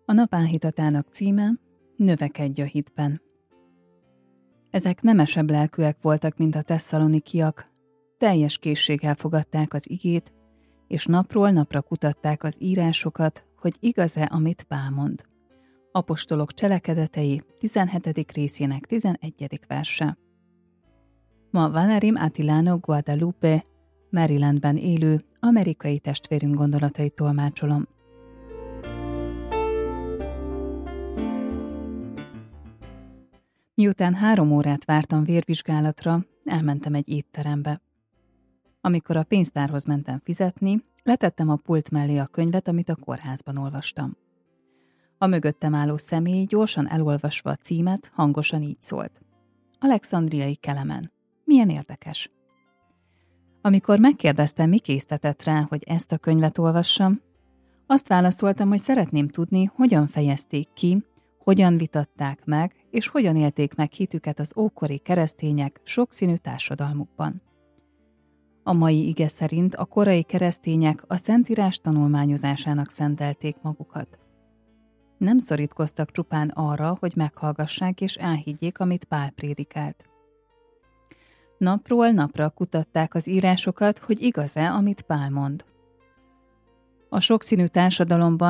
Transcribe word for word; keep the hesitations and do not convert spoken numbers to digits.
A nap áhítatának címe Növekedj a hitben. Ezek nemesebb lelkűek voltak, mint a tesszalonikiak, teljes készséggel fogadták az igét, és napról napra kutatták az írásokat, hogy igaz-e, amit Pál mond. Apostolok cselekedetei tizenhetedik részének tizenegyedik verse. Ma Valerim Atilano Guadalupe, Marylandben élő amerikai testvérünk gondolatait tolmácsolom. Miután három órát vártam vérvizsgálatra, elmentem egy étterembe. Amikor a pénztárhoz mentem fizetni, letettem a pult mellé a könyvet, amit a kórházban olvastam. A mögöttem álló személy gyorsan elolvasva a címet hangosan így szólt. Alexandriai Kelemen. Milyen érdekes. Amikor megkérdeztem, mi késztetett rá, hogy ezt a könyvet olvassam, azt válaszoltam, hogy szeretném tudni, hogyan fejezték ki, hogyan vitatták meg, és hogyan élték meg hitüket az ókori keresztények sokszínű társadalmukban. A mai ige szerint a korai keresztények a Szentírás tanulmányozásának szentelték magukat. Nem szorítkoztak csupán arra, hogy meghallgassák és elhiggyék, amit Pál prédikált. Napról napra kutatták az írásokat, hogy igaz-e, amit Pál mond. A sokszínű társadalomban